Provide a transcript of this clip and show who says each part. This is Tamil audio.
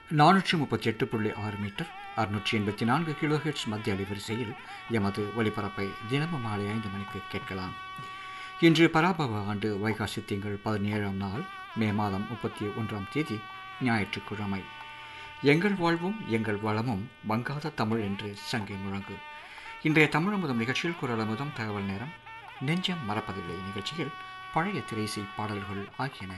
Speaker 1: 438.6 மீட்டர் 684 கிலோஹெர்ட்ஸ் மத்திய அலைவரிசையில் எமது ஒலிபரப்பை தினமும் மாலை 5 மணிக்கு கேட்கலாம். இன்று பராபவ ஆண்டு வைகாசி திங்கள் 17ஆம் நாள் மே மாதம் 31ஆம் தேதி ஞாயிற்றுக்கிழமை. எங்கள் வாழ்வும் எங்கள் வளமும் வங்காத தமிழ் என்று சங்கை முழங்கு. இன்றைய தமிழமுதம் நிகழ்ச்சியில் குரல் அமுதம், தகவல் நேரம், நெஞ்சம் மறப்பதில்லை நிகழ்ச்சியில் பழைய திரைசை பாடல்கள் ஆகியன